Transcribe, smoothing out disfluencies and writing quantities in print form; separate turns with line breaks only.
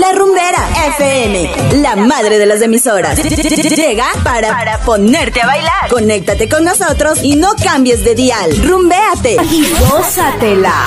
La Rumbera FM, la madre de las emisoras. Llega para ponerte a bailar. Conéctate con nosotros y no cambies de dial. Rumbeate y gózatela.